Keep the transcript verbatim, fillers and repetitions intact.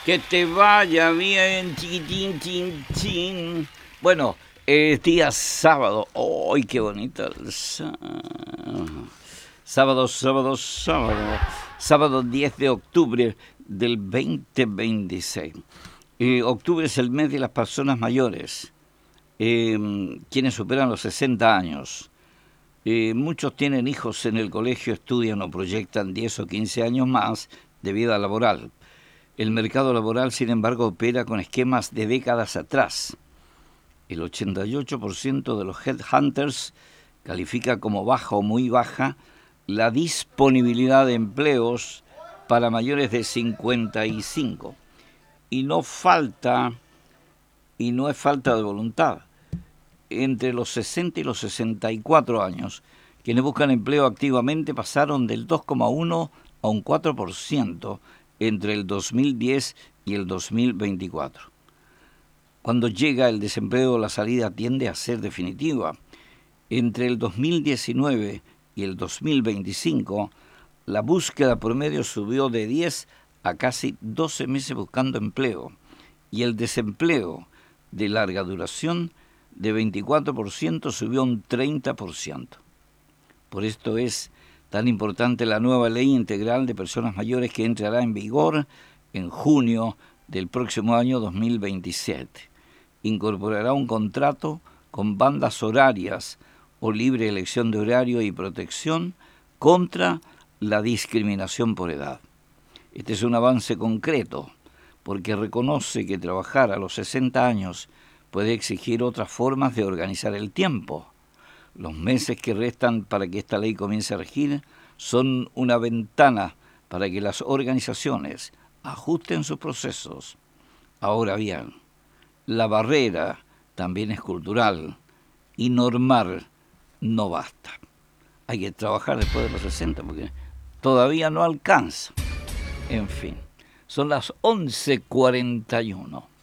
Que te vaya bien, chiquitín, chin, chin. Bueno, es día sábado. ¡Ay, qué bonito el sábado! Sábado, sábado, sábado. Sábado diez de octubre del veinte veintiséis. Eh, octubre es el mes de las personas mayores, eh, quienes superan los sesenta años. Eh, muchos tienen hijos en el colegio, estudian o proyectan diez o quince años más de vida laboral. El mercado laboral, sin embargo, opera con esquemas de décadas atrás. El ochenta y ocho por ciento de los headhunters califica como baja o muy baja la disponibilidad de empleos para mayores de cincuenta y cinco. Y no falta, y no es falta de voluntad. Entre los sesenta y los sesenta y cuatro años, quienes buscan empleo activamente pasaron del dos coma uno a un cuatro por ciento entre el dos mil diez y el dos mil veinticuatro. Cuando llega el desempleo, la salida tiende a ser definitiva. Entre el dos mil diecinueve y el dos mil veinticinco, la búsqueda promedio subió de diez a casi doce meses buscando empleo, y el desempleo de larga duración de veinticuatro por ciento subió un treinta por ciento. Por esto es tan importante la nueva ley integral de personas mayores que entrará en vigor en junio del próximo año dos mil veintisiete. Incorporará un contrato con bandas horarias o libre elección de horario y protección contra la discriminación por edad. Este es un avance concreto porque reconoce que trabajar a los sesenta años puede exigir otras formas de organizar el tiempo. Los meses que restan para que esta ley comience a regir son una ventana para que las organizaciones ajusten sus procesos. Ahora bien, la barrera también es cultural y normar no basta. Hay que trabajar después de los sesenta porque todavía no alcanza. En fin, son las once cuarenta y uno.